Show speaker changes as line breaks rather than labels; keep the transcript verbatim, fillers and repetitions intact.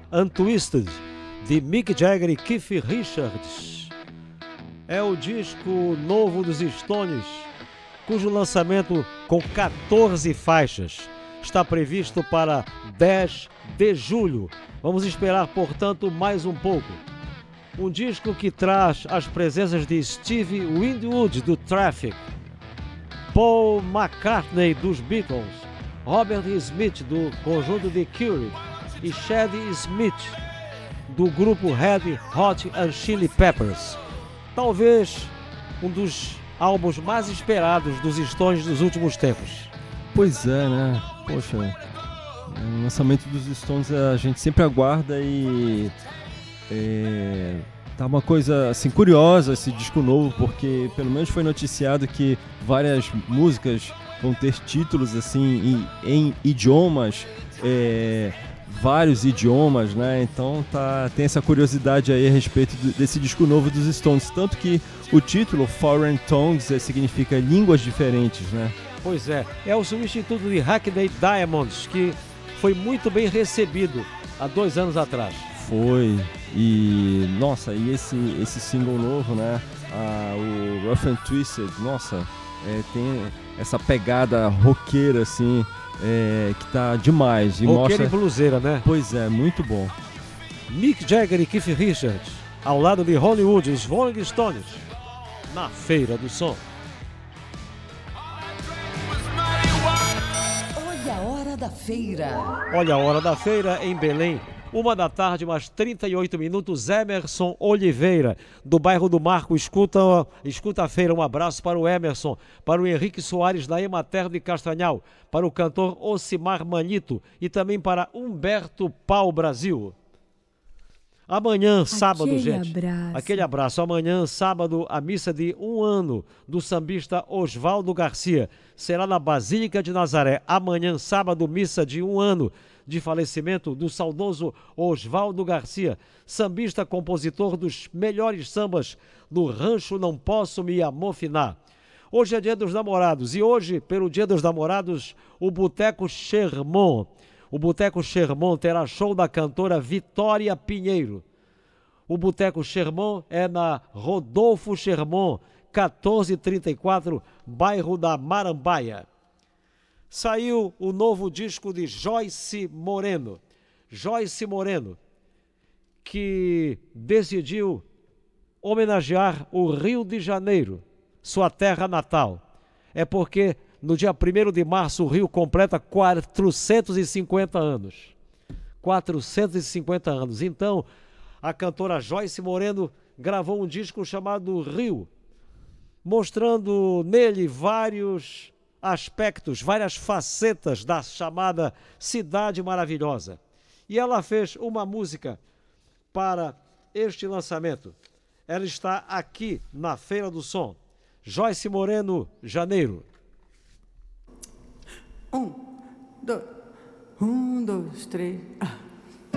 Untwisted, de Mick Jagger e Keith Richards. É o disco novo dos Stones, cujo lançamento com quatorze faixas está previsto para dez de julho. Vamos esperar, portanto, mais um pouco. Um disco que traz as presenças de Steve Winwood, do Traffic, Paul McCartney, dos Beatles, Robert Smith, do conjunto The Cure, e Chad Smith, do grupo Red Hot Chili Peppers. Talvez um dos álbuns mais esperados dos Stones dos últimos tempos.
Pois é, né? Poxa, o lançamento dos Stones a gente sempre aguarda e é, tá uma coisa assim curiosa esse disco novo, porque pelo menos foi noticiado que várias músicas vão ter títulos assim em, em idiomas, é, vários idiomas, né? Então tá, tem essa curiosidade aí a respeito do, desse disco novo dos Stones, tanto que o título Foreign Tongues é, significa línguas diferentes, né?
Pois é, é o substituto de Hackney Diamonds, que foi muito bem recebido há dois anos atrás.
Foi, e nossa, e esse, esse single novo, né? Ah, o Rough and Twisted, nossa, é, tem essa pegada roqueira assim, é, que tá demais. E
roqueira
mostra...
e bluseira, né?
Pois é, muito bom.
Mick Jagger e Keith Richards, ao lado de Hollywood, os Rolling Stones, na Feira do Som.
Olha a hora da feira.
Olha a hora da feira em Belém. Uma da tarde, mais trinta e oito minutos. Emerson Oliveira, do bairro do Marco, escuta, escuta a feira. Um abraço para o Emerson, para o Henrique Soares, da Emater de Castanhal, para o cantor Ocimar Manito e também para Humberto Pau Brasil. Amanhã, sábado,
aquele
gente,
abraço.
aquele abraço. Amanhã, sábado, a missa de um ano do sambista Oswaldo Garcia será na Basílica de Nazaré. Amanhã, sábado, missa de um ano de falecimento do saudoso Oswaldo Garcia, sambista, compositor dos melhores sambas do Rancho Não Posso Me Amofinar. Hoje é dia dos namorados e hoje, pelo dia dos namorados, o Boteco Sherman. O Boteco Sherman terá show da cantora Vitória Pinheiro. O Boteco Sherman é na Rodolfo Sherman, quatorze trinta e quatro, bairro da Marambaia. Saiu o novo disco de Joyce Moreno. Joyce Moreno, que decidiu homenagear o Rio de Janeiro, sua terra natal. É porque no dia primeiro de março o Rio completa quatrocentos e cinquenta anos. quatrocentos e cinquenta anos. Então, a cantora Joyce Moreno gravou um disco chamado Rio, mostrando nele vários aspectos, várias facetas da chamada Cidade Maravilhosa. E ela fez uma música para este lançamento. Ela está aqui na Feira do Som. Joyce Moreno, Janeiro.
Um, dois, um, dois, três. Ah.